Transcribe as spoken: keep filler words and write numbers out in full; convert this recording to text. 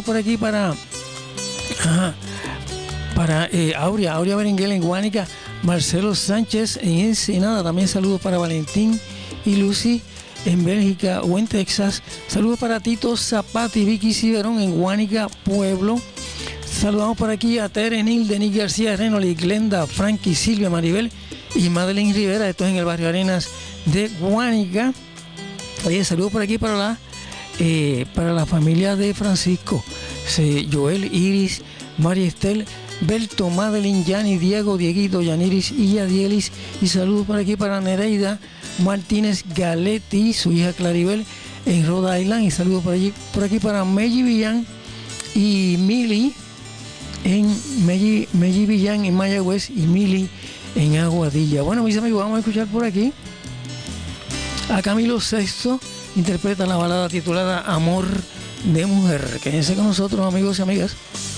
saludos por aquí para ajá, para eh, Aurea, Aurea Berenguel en Guánica, Marcelo Sánchez en Ensenada, también saludos para Valentín y Lucy en Bélgica o en Texas, saludos para Tito Zapata y Vicky Ciberón en Guánica, Pueblo. Saludamos por aquí a Terenil, Denis García, Renoli, Glenda, Frankie, Silvia, Maribel y Madeline Rivera, esto es en el barrio Arenas de Guánica. Oye, saludos por aquí para la eh, para la familia de Francisco, sí, Joel, Iris, María Estel, Berto, Madeline, Yani, Diego, Dieguito, Yaniris y Yadielis. Y saludos por aquí para Nereida Martínez Galetti, su hija Claribel en Rhode Island. Y saludos por allí, por aquí para Meji Villán y Mili en Meji, Meji Villán en Mayagüez y Mili en Aguadilla. Bueno, mis amigos, vamos a escuchar por aquí a Camilo Sexto, interpreta la balada titulada Amor de Mujer. Quédense con nosotros, amigos y amigas.